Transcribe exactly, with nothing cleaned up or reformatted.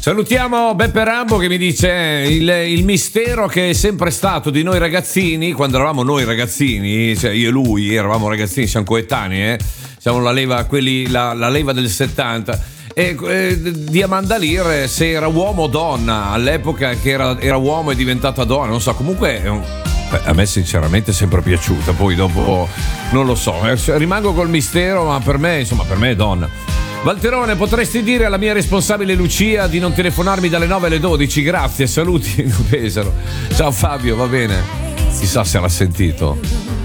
Salutiamo Beppe Rambo che mi dice il, il mistero che è sempre stato di noi ragazzini, quando eravamo noi ragazzini, cioè io e lui eravamo ragazzini, siamo coetanei, eh? Siamo la leva, quelli, la, la leva del settanta. E, eh, di Amanda Lear, se era uomo o donna all'epoca, che era, era uomo e diventata donna, non so, comunque è un, a me sinceramente è sempre piaciuta, poi dopo non lo so, rimango col mistero, ma per me, insomma, per me è donna. Valterone, potresti dire alla mia responsabile Lucia di non telefonarmi dalle nove alle dodici? Grazie, saluti Pesaro. Ciao Fabio, va bene. Chissà se l'ha sentito.